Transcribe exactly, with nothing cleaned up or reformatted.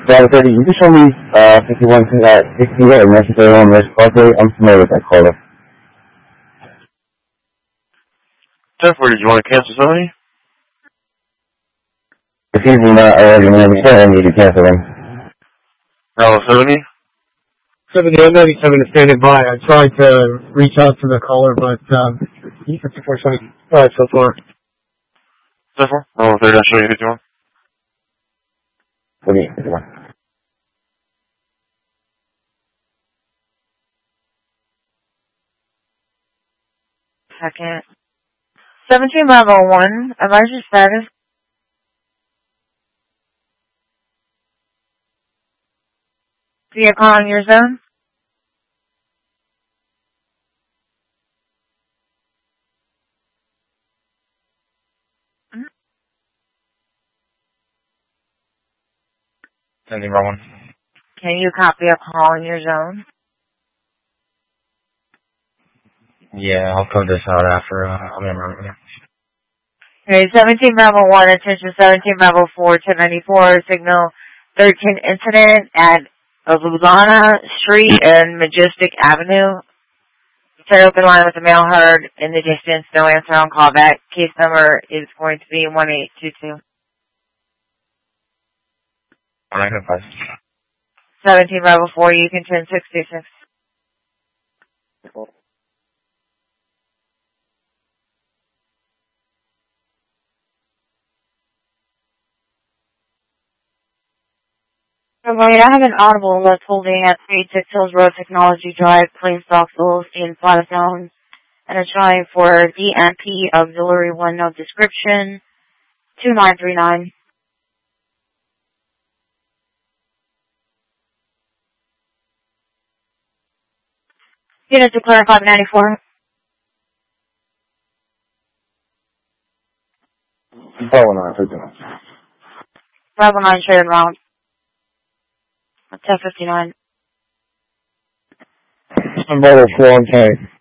Bravo thirty, you can show me uh, fifty-one to that sixty or necessary on this properly. I'm familiar with that caller. ten four, did you want to cancel somebody? If he's not already on the phone, I need to cancel him. Bravo seventy? seventy, I'm ninety-seven is standing by. I tried to reach out to the caller, but um, he's fifty-four seventy-five so far. ten four? Bravo thirty, I'll show you fifty-one. What do you mean, fifty-one? Second. seventeen Bravo one, emergency status. Vehicle on your zone. Mm-hmm. seventeen Bravo one. Can you copy a call in your zone? Yeah, I'll code this out after, uh, I'm in right now. Okay, seventeen Bravo one, attention seventeen Bravo four, ten ninety-four, signal thirteen incident at Lugana Street and Majestic Avenue. Stay open line with the mail heard in the distance, no answer on callback. Case number is going to be one eight two two. one nine five. seventeen Bravo four, you can ten sixty-six. Oh, wait, I have an audible that's holding at three eighty-six Hills Road, Technology Drive, Plainstock, Philistine, Platazone, and it's trying for D M P Auxiliary one, no description, two nine three nine. Unit declare five ninety-four. Bravo nine, fifty-one. Bravo nine shared round. ten fifty-nine. I'm Bravo four, okay.